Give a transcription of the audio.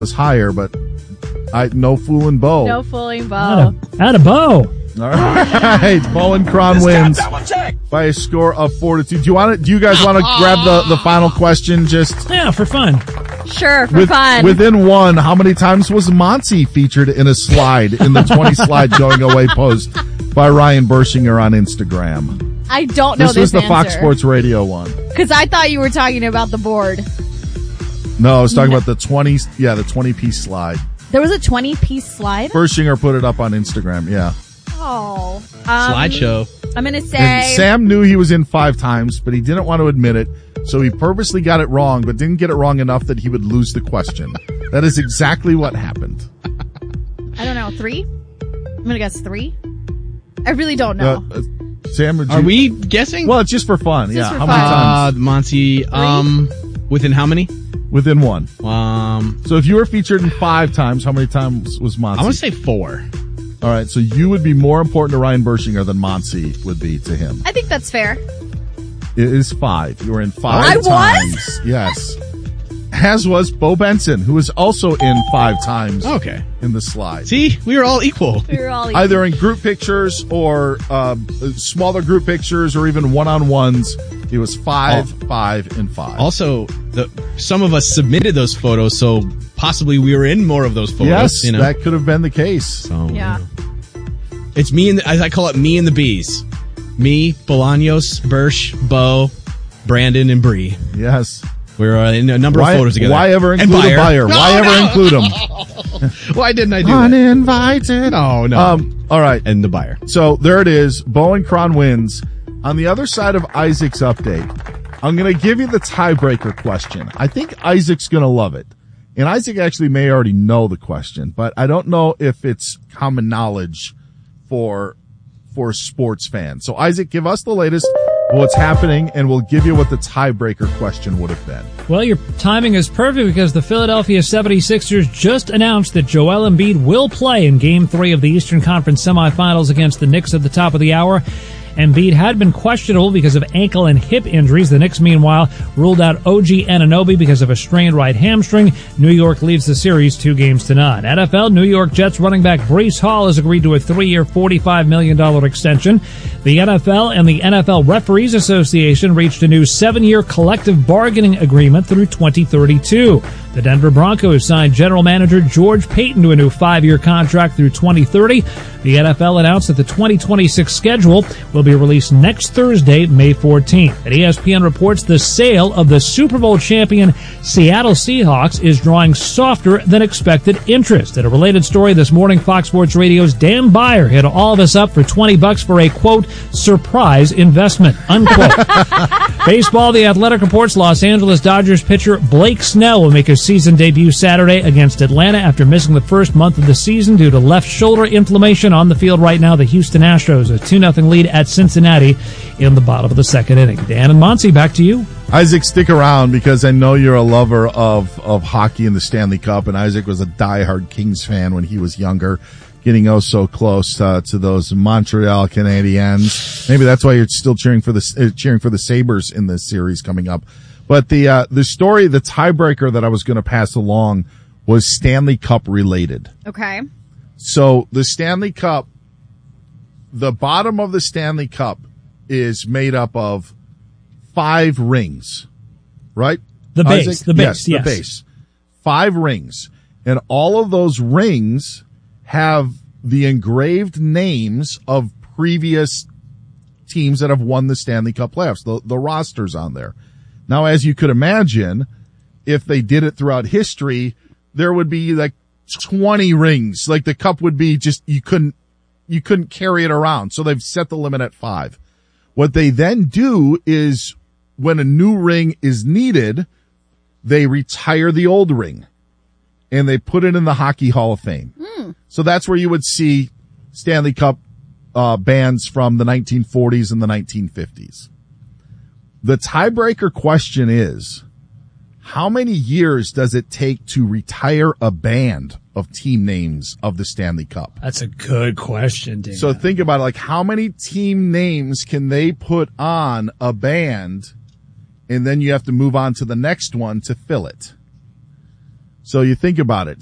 was higher, but no fooling Bo. No fooling Bo. Atta Bo. All right, Bo and Cron wins by a score of 4-2. Do you guys want to grab the final question? Yeah, for fun. Sure, for fun. Within one, how many times was Monty featured in a slide in the 20 slide going away post by Ryan Bershinger on Instagram? I don't know this was the answer. Fox Sports Radio one. Because I thought you were talking about the board. No, I was talking about the 20-piece slide. There was a 20-piece slide? Bershinger put it up on Instagram, yeah. Oh. Slideshow. I'm going to say... And Sam knew he was in 5 times, but he didn't want to admit it, so he purposely got it wrong, but didn't get it wrong enough that he would lose the question. That is exactly what happened. I don't know, 3? I'm going to guess 3. I really don't know. Sam, are we guessing? Well, it's just for fun. Just yeah. for How fun. many times? Monty, within how many? Within 1. So if you were featured in 5 times, how many times was Monty? I want to say 4. All right, so you would be more important to Ryan Bershinger than Monty would be to him. I think that's fair. It is 5. You were in 5 I times. was? Yes. As was Bo Benson, who was also in 5 times. Okay. In the slide. See, we were all equal. We were all equal. Either in group pictures or smaller group pictures or even one-on-ones. It was 5, 5, and 5. Also, some of us submitted those photos, so possibly we were in more of those photos. Yes, you know? that could have been the case. So, yeah. It's me and I call it me and the bees. Me, Bolaños, Bersh, Bo, Brandon, and Bree. Yes. We're in a number of photos together. Why ever include a buyer? Why ever include him? Why didn't I do that? Uninvited. No. All right. And the buyer. So there it is. Bo and Cron wins. On the other side of Isaac's update, I'm going to give you the tiebreaker question. I think Isaac's going to love it. And Isaac actually may already know the question, but I don't know if it's common knowledge for sports fans. So Isaac, give us the latest of what's happening, and we'll give you what the tiebreaker question would have been. Well, your timing is perfect because the Philadelphia 76ers just announced that Joel Embiid will play in Game 3 of the Eastern Conference semifinals against the Knicks at the top of the hour. Embiid had been questionable because of ankle and hip injuries. The Knicks, meanwhile, ruled out OG Anunoby because of a strained right hamstring. New York leads the series 2-0. NFL, New York Jets running back Breece Hall has agreed to a 3-year, $45 million extension. The NFL and the NFL Referees Association reached a new 7-year collective bargaining agreement through 2032. The Denver Broncos signed general manager George Payton to a new 5-year contract through 2030. The NFL announced that the 2026 schedule will be released next Thursday, May 14th. And ESPN reports the sale of the Super Bowl champion Seattle Seahawks is drawing softer than expected interest. In a related story this morning, Fox Sports Radio's Dan Beyer hit all of us up for $20 for a, quote, surprise investment, unquote. Baseball, The Athletic reports Los Angeles Dodgers pitcher Blake Snell will make his season debut Saturday against Atlanta after missing the first month of the season due to left shoulder inflammation. On the field right now, the Houston Astros, a 2-0 lead at Cincinnati in the bottom of the second inning. Dan and Monty, back to you. Isaac, stick around because I know you're a lover of hockey and the Stanley Cup, and Isaac was a diehard Kings fan when he was younger, getting so close to those Montreal Canadiens. Maybe that's why you're still cheering for the Sabres in this series coming up. But the story, the tiebreaker that I was going to pass along was Stanley Cup related. Okay. So the Stanley Cup, the bottom of the Stanley Cup is made up of 5 rings, right? The base, Isaac? the base, yes. The base. 5 rings. And all of those rings have the engraved names of previous teams that have won the Stanley Cup playoffs, the rosters on there. Now, as you could imagine, if they did it throughout history, there would be like 20 rings. Like the cup would be just, you couldn't carry it around. So they've set the limit at 5. What they then do is when a new ring is needed, they retire the old ring and they put it in the Hockey Hall of Fame. So that's where you would see Stanley Cup bands from the 1940s and the 1950s. The tiebreaker question is, how many years does it take to retire a band of team names of the Stanley Cup? That's a good question, Dan. So think about it, like how many team names can they put on a band and then you have to move on to the next one to fill it? So you think about it.